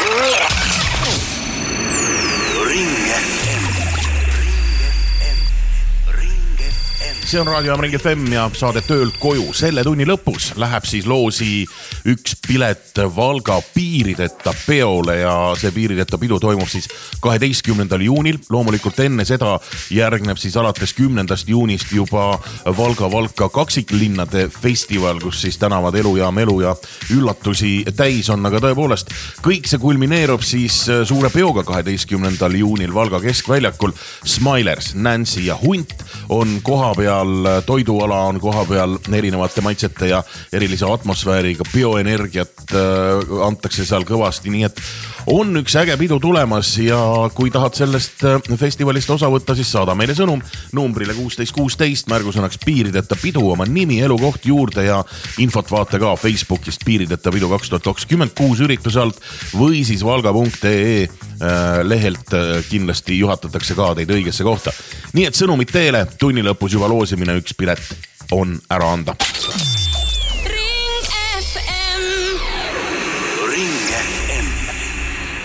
See on Raadio Ring FM ja saade Töölt koju. Selle tunni lõpus läheb siis loosi üks pilet Valga piirideta peole ja see piirideta pidu toimub siis 12. juunil. Loomulikult enne seda järgneb siis alates 10. juunist juba Valga kaksiklinnade festival, kus siis tänavad elu ja melu ja üllatusi täis on, aga tõepoolest kõik see kulmineerub siis suure peoga 12. juunil Valga keskväljakul. Smilers, Nancy ja Hunt on koha peal, toiduala on koha peal erinevate maitsete ja erilise atmosfääriga, bioenergiat antakse seal kõvasti, nii et on üks äge pidu tulemas ja kui tahad sellest festivalist osa võtta, siis saada meile sõnum numbrile 1616, märgusõnaks piirideta pidu, oma nimi, elukoht juurde ja infot vaata ka Facebookist piirideta pidu 2026 ürituse alt või siis valga.ee lehelt kindlasti juhatatakse ka teid õigesse kohta. Nii et sõnumid teele, tunni lõpus juba loosimine üks pilet on ära anda.